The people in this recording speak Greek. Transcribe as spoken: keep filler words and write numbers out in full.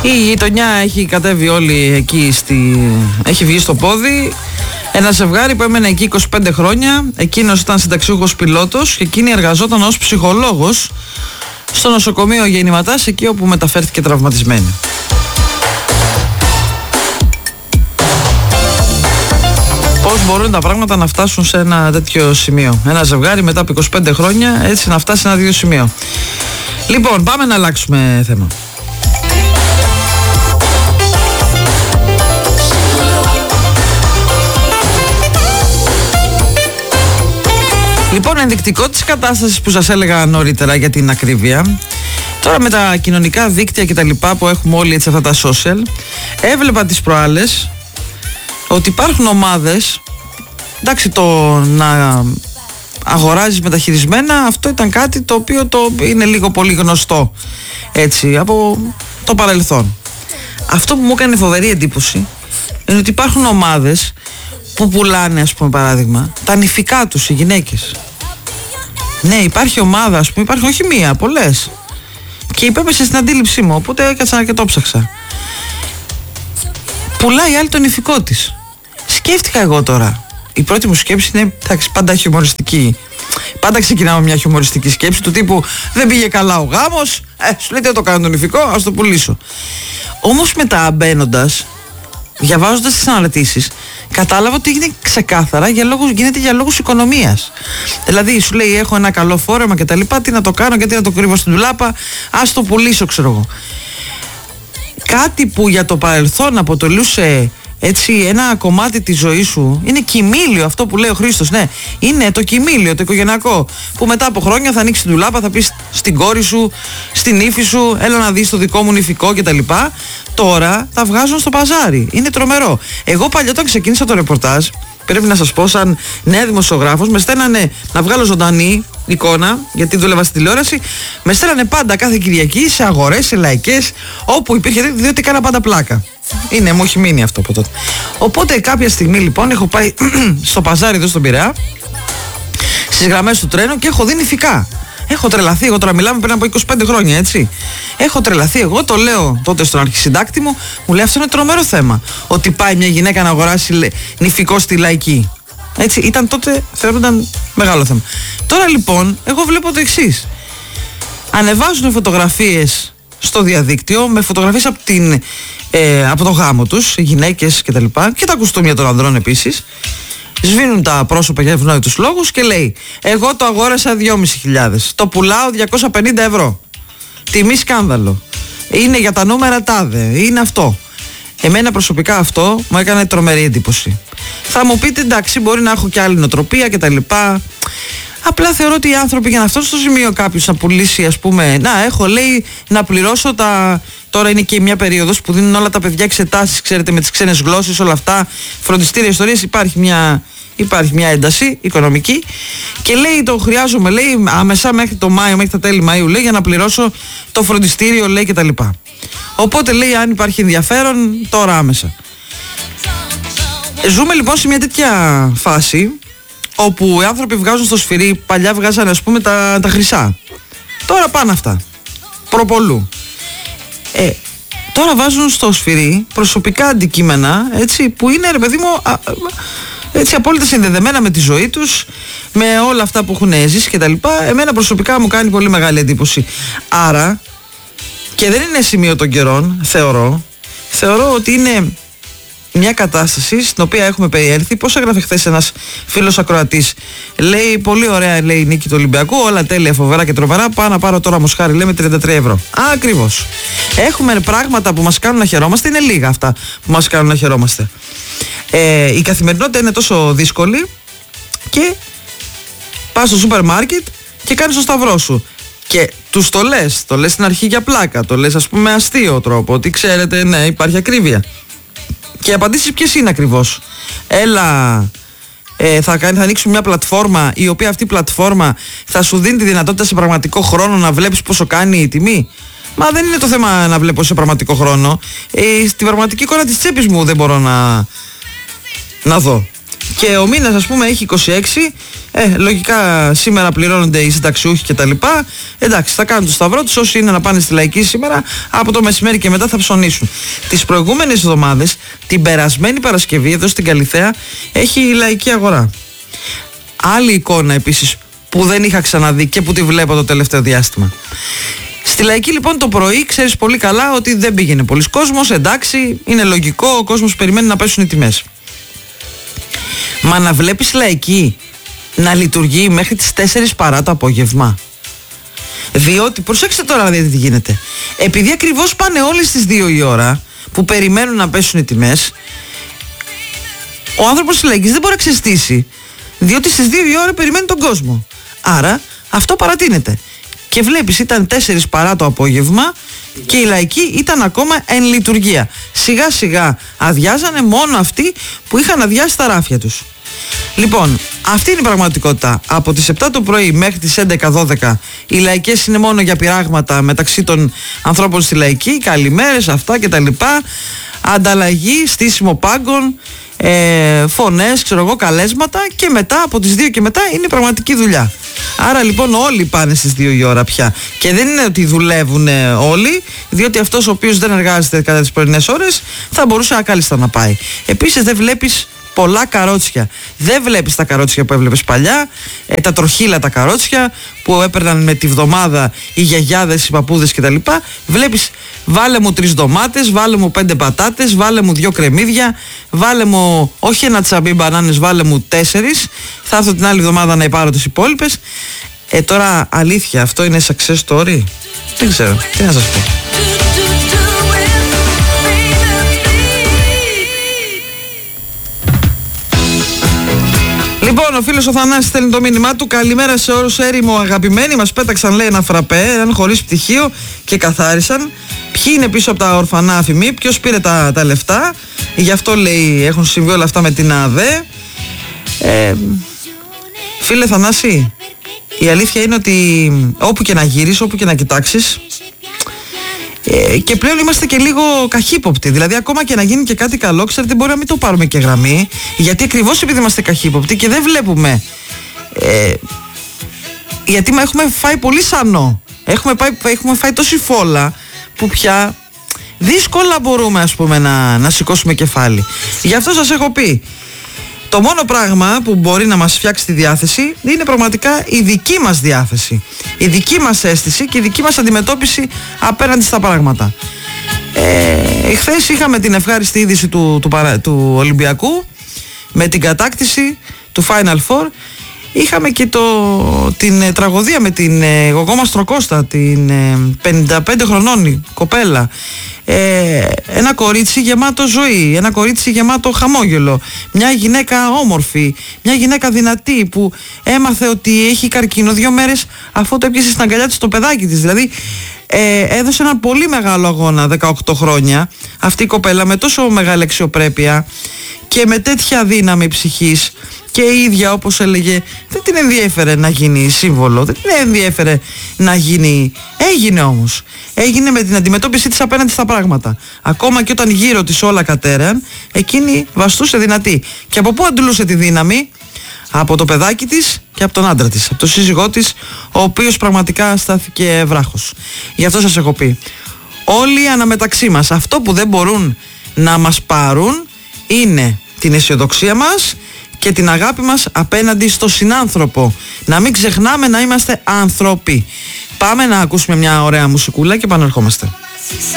Η γειτονιά έχει κατέβει όλη εκεί, στη... έχει βγει στο πόδι. Ένα ζευγάρι που έμενε εκεί είκοσι πέντε χρόνια. Εκείνος ήταν συνταξιούχος πιλότος και εκείνη εργαζόταν ως ψυχολόγος στο νοσοκομείο Γεννηματάς, εκεί όπου μεταφέρθηκε τραυματισμένη. Πώς μπορούν τα πράγματα να φτάσουν σε ένα τέτοιο σημείο? Ένα ζευγάρι μετά από είκοσι πέντε χρόνια έτσι να φτάσει σε ένα τέτοιο σημείο. Λοιπόν, πάμε να αλλάξουμε θέμα. Λοιπόν, ενδεικτικό της κατάστασης που σας έλεγα νωρίτερα για την ακρίβεια, τώρα με τα κοινωνικά δίκτυα και τα λοιπά που έχουμε όλοι έτσι αυτά τα social, έβλεπα τις προάλλες ότι υπάρχουν ομάδες, εντάξει, το να αγοράζεις μεταχειρισμένα, αυτό ήταν κάτι το οποίο το είναι λίγο πολύ γνωστό έτσι από το παρελθόν. Αυτό που μου έκανε φοβερή εντύπωση είναι ότι υπάρχουν ομάδες που πουλάνε, ας πούμε, παράδειγμα, τα νηφικά τους οι γυναίκες. Ναι, υπάρχει ομάδα, ας πούμε, υπάρχει όχι μία, πολλές. Και υπέπεσε στην αντίληψή μου, οπότε έκατσα και το ψάξα. Πουλάει άλλη το νηφικό της. Σκέφτηκα εγώ τώρα. Η πρώτη μου σκέψη είναι, εντάξει, πάντα χιουμοριστική. Πάντα ξεκινάω μια χιουμοριστική σκέψη του τύπου δεν πήγε καλά ο γάμος, ε, σου λέει τι το κάνω το νηφικό, ας το πουλήσω. Όμως μετά μπαίνοντας, διαβάζοντας τις αναρτήσεις, κατάλαβα ότι γίνεται ξεκάθαρα για λόγους, γίνεται για λόγους οικονομίας. Δηλαδή σου λέει έχω ένα καλό φόρεμα και τα λοιπά, τι να το κάνω, γιατί να το κρύβω στην ντουλάπα, ας το πουλήσω, ξέρω εγώ. Κάτι που για το παρελθόν αποτελούσε έτσι ένα κομμάτι της ζωής σου, είναι κοιμήλιο αυτό που λέει ο Χρήστος, ναι, είναι το κοιμήλιο, το οικογενειακό, που μετά από χρόνια θα ανοίξει την ντουλάπα, θα πεις στην κόρη σου, στην ύφη σου, έλα να δεις το δικό μου νηφικό κτλ. Τώρα τα βγάζουν στο παζάρι, είναι τρομερό. Εγώ παλιά όταν ξεκίνησα το ρεπορτάζ, πρέπει να σας πω, σαν νέα δημοσιογράφος, με στέλνανε να βγάλω ζωντανή εικόνα, γιατί δούλευα στην τηλεόραση, με στέλνανε πάντα κάθε Κυριακή σε αγορές, σε λαϊκές, όπου υπήρχε, διότι έκανα πάντα πλάκα. Είναι, μου έχει μείνει αυτό από τότε. Οπότε κάποια στιγμή λοιπόν έχω πάει στο παζάρι εδώ στον Πειραιά, στις γραμμές του τρένου, και έχω δει νηφικά. Έχω τρελαθεί, εγώ τώρα μιλάμε πριν από είκοσι πέντε χρόνια, έτσι. Έχω τρελαθεί, εγώ το λέω τότε στον αρχισυντάκτη μου, μου λέει αυτό είναι τρομερό θέμα. Ότι πάει μια γυναίκα να αγοράσει νηφικό στη λαϊκή. Έτσι, ήταν τότε, θεωρούνταν μεγάλο θέμα. Τώρα λοιπόν, εγώ βλέπω το εξής. Ανεβάζουν φωτογραφίες στο διαδίκτυο με φωτογραφίες από, την, ε, από το γάμο τους, οι γυναίκες και τα λοιπά, και τα κουστούμια των ανδρών επίσης. Σβήνουν τα πρόσωπα για ευνόητους λόγους και λέει εγώ το αγόρασα δυόμισι χιλιάδες, το πουλάω διακόσια πενήντα ευρώ, τιμή σκάνδαλο, είναι για τα νούμερα τάδε, είναι αυτό. Εμένα προσωπικά αυτό μου έκανε τρομερή εντύπωση. Θα μου πείτε εντάξει, μπορεί να έχω και άλλη νοοτροπία και τα λοιπά. Απλά θεωρώ ότι οι άνθρωποι, για να φτάσουν στο σημείο κάποιος να πουλήσει, ας πούμε, να έχω, λέει, να πληρώσω τα. Τώρα είναι και μια περίοδος που δίνουν όλα τα παιδιά εξετάσεις, ξέρετε, με τις ξένες γλώσσες, όλα αυτά, φροντιστήρια, ιστορίες. Υπάρχει μια, υπάρχει μια ένταση οικονομική και λέει το χρειάζομαι, λέει, άμεσα μέχρι το Μάιο, μέχρι τα τέλη Μαΐου, λέει, για να πληρώσω το φροντιστήριο, λέει, κτλ. Οπότε λέει, αν υπάρχει ενδιαφέρον, τώρα άμεσα. Ζούμε λοιπόν σε μια τέτοια φάση όπου οι άνθρωποι βγάζουν στο σφυρί, παλιά βγάζανε, ας πούμε, τα, τα χρυσά. Τώρα πάνε αυτά. Προπολού. Ε, τώρα βάζουν στο σφυρί προσωπικά αντικείμενα, έτσι, που είναι, ρε παιδί μου, α, έτσι, απόλυτα συνδεδεμένα με τη ζωή τους, με όλα αυτά που έχουν ζήσει και τα λοιπά. Εμένα προσωπικά μου κάνει πολύ μεγάλη εντύπωση. Άρα, και δεν είναι σημείο των καιρών, θεωρώ, θεωρώ ότι είναι μια κατάσταση στην οποία έχουμε περιέλθει. Πώς έγραφε χθες ένας φίλος ακροατής, λέει πολύ ωραία, λέει, νίκη του Ολυμπιακού, όλα τέλεια, φοβερά και τρομερά, πάω να πάρω τώρα μοσχάρι, λέμε τριάντα τρία ευρώ. Α, ακριβώς. Έχουμε πράγματα που μας κάνουν να χαιρόμαστε, είναι λίγα αυτά που μας κάνουν να χαιρόμαστε. Ε, η καθημερινότητα είναι τόσο δύσκολη και πας στο σούπερ μάρκετ και κάνεις το σταυρό σου. Και τους το λες, το λες στην αρχή για πλάκα, το λες, ας πούμε, με αστείο τρόπο, ότι ξέρετε, ναι, υπάρχει ακρίβεια. Και οι απαντήσεις ποιες είναι ακριβώς? Έλα, ε, θα, κάνει, θα ανοίξουν μια πλατφόρμα, η οποία αυτή η πλατφόρμα θα σου δίνει τη δυνατότητα σε πραγματικό χρόνο να βλέπεις πόσο κάνει η τιμή. Μα δεν είναι το θέμα να βλέπω σε πραγματικό χρόνο. Ε, στην πραγματική εικόνα της τσέπης μου δεν μπορώ να, να δω. και ο μήνας ας πούμε έχει είκοσι έξι, ε, λογικά σήμερα πληρώνονται οι συνταξιούχοι και τα λοιπά. Εντάξει, θα κάνουν το σταυρό τους όσοι είναι να πάνε στη λαϊκή σήμερα, από το μεσημέρι και μετά θα ψωνίσουν. Τις προηγούμενες εβδομάδες, την περασμένη Παρασκευή εδώ στην Καλιθέα έχει η λαϊκή αγορά. Άλλη εικόνα επίσης που δεν είχα ξαναδεί και που τη βλέπω το τελευταίο διάστημα. Στη λαϊκή λοιπόν το πρωί ξέρεις πολύ καλά ότι δεν πήγαινε πολύς κόσμος, εντάξει, είναι λογικό, ο κόσμος περιμένει να πέσουν οι τιμές. Μα να βλέπεις λαϊκή να λειτουργεί μέχρι τις τέσσερις παρά το απόγευμα. Διότι, προσέξτε τώρα να δείτε τι γίνεται. Επειδή ακριβώς πάνε όλοι στις δύο η ώρα που περιμένουν να πέσουν οι τιμές, ο άνθρωπος της λαϊκής δεν μπορεί να ξεστήσει, διότι στις δύο η ώρα περιμένει τον κόσμο. Άρα αυτό παρατείνεται. Και βλέπεις ήταν τέσσερις παρά το απόγευμα και η λαϊκή ήταν ακόμα εν λειτουργία. Σιγά σιγά αδειάζανε μόνο αυτοί που είχαν αδειάσει τα ράφια τους. Λοιπόν, αυτή είναι η πραγματικότητα. Από τις επτά το πρωί μέχρι τις έντεκα δώδεκα οι λαϊκές είναι μόνο για πειράγματα μεταξύ των ανθρώπων στη λαϊκή, καλημέρες, αυτά κτλ. Ανταλλαγή, στήσιμο πάγκων, ε, φωνές, ξέρω εγώ, καλέσματα, και μετά από τις δύο και μετά είναι η πραγματική δουλειά. Άρα λοιπόν όλοι πάνε στις δύο η ώρα πια. Και δεν είναι ότι δουλεύουν όλοι, διότι αυτός ο οποίος δεν εργάζεται κατά τις πρωινές ώρες θα μπορούσε ακάλλιστα να πάει. Επίσης δεν βλέπεις πολλά καρότσια. Δεν βλέπεις τα καρότσια που έβλεπες παλιά, ε, τα τροχύλα τα καρότσια που έπαιρναν με τη βδομάδα οι γιαγιάδες, οι παππούδες κτλ. Βλέπεις, βάλε μου τρεις ντομάτες, βάλε μου πέντε πατάτες, βάλε μου δυο κρεμμύδια, βάλε μου όχι ένα τσαμπί μπανάνες, βάλε μου τέσσερις. Θα έρθω την άλλη εβδομάδα να πάρω τις υπόλοιπες. Ε, τώρα αλήθεια, αυτό είναι success story? Δεν ξέρω, τι να σας πω. Λοιπόν, ο φίλος ο Θανάσης στέλνει το μήνυμά του. Καλημέρα σε όλους, έρημο αγαπημένοι. Μας πέταξαν, λέει, ένα φραπέ, έναν χωρίς πτυχίο και καθάρισαν. Ποιοι είναι πίσω από τα ορφανά αφημί, ποιος πήρε τα, τα λεφτά. Γι' αυτό, λέει, έχουν συμβεί όλα αυτά με την ΑΔΕ. Ε, φίλε Θανάση, η αλήθεια είναι ότι όπου και να γύρεις, όπου και να κοιτάξεις, Ε, και πλέον είμαστε και λίγο καχύποπτοι. Δηλαδή, ακόμα και να γίνει και κάτι καλό, ξέρετε, μπορεί να μην το πάρουμε και γραμμή. Γιατί ακριβώς επειδή είμαστε καχύποπτοι και δεν βλέπουμε. Ε, γιατί μα έχουμε φάει πολύ σανό. Έχουμε, πάει, έχουμε φάει τόση φόλα που πια δύσκολα μπορούμε, ας πούμε, να, να σηκώσουμε κεφάλι. Γι' αυτό σας έχω πει. Το μόνο πράγμα που μπορεί να μας φτιάξει τη διάθεση είναι πραγματικά η δική μας διάθεση, η δική μας αίσθηση και η δική μας αντιμετώπιση απέναντι στα πράγματα. Ε, χθες είχαμε την ευχάριστη είδηση του, του, του, του Ολυμπιακού με την κατάκτηση του Final Four. Είχαμε και το, την ε, τραγωδία με την ε, Γογό Μαστροκώστα, την ε, πενήντα πέντε χρονών κοπέλα. Ε, ένα κορίτσι γεμάτο ζωή, ένα κορίτσι γεμάτο χαμόγελο, μια γυναίκα όμορφη, μια γυναίκα δυνατή που έμαθε ότι έχει καρκίνο δύο μέρες αφού το έπιασε στην αγκαλιά της το παιδάκι της. Δηλαδή ε, έδωσε ένα πολύ μεγάλο αγώνα, δεκαοκτώ χρόνια, αυτή η κοπέλα με τόσο μεγάλη αξιοπρέπεια και με τέτοια δύναμη ψυχής. Και η ίδια, όπως έλεγε, δεν την ενδιέφερε να γίνει σύμβολο, δεν την ενδιέφερε να γίνει. Έγινε όμως. Έγινε με την αντιμετώπιση της απέναντι στα πράγματα. Ακόμα και όταν γύρω της όλα κατέρεαν, εκείνη βαστούσε δυνατή. Και από πού αντλούσε τη δύναμη? Από το παιδάκι της και από τον άντρα της, από τον σύζυγό της, ο οποίος πραγματικά στάθηκε βράχος. Γι' αυτό σας έχω πει, όλοι αναμεταξύ μας, αυτό που δεν μπορούν να μας πάρουν είναι την αισιοδοξία μας και την αγάπη μας απέναντι στο συνάνθρωπο. Να μην ξεχνάμε να είμαστε άνθρωποι. Πάμε να ακούσουμε μια ωραία μουσικούλα και επανερχόμαστε.